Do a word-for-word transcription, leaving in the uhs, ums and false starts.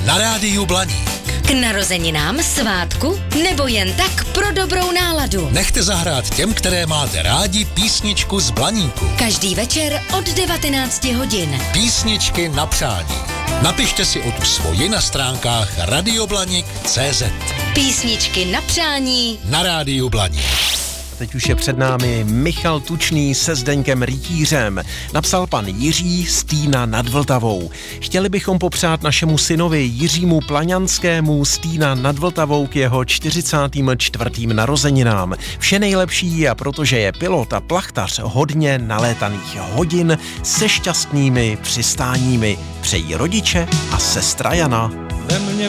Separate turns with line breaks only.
na rádiu Blaník.
K narozeninám, svátku nebo jen tak pro dobrou náladu.
Nechte zahrát těm, které máte rádi, písničku z Blaníku.
Každý večer od devatenácti hodin.
Písničky na přání. Napište si o tu svoji na stránkách radioblanik tečka cé zet.
Písničky na přání
na rádiu Blaník.
Teď už je před námi Michal Tučný se Zdeňkem Rytířem. Napsal pan Jiří z Týna nad Vltavou. Chtěli bychom popřát našemu synovi Jiřímu Plaňanskému z Týna nad Vltavou k jeho čtyřicátým čtvrtým narozeninám. Vše nejlepší a protože je pilot a plachtař hodně nalétaných hodin se šťastnými přistáními. Přejí rodiče a sestra Jana.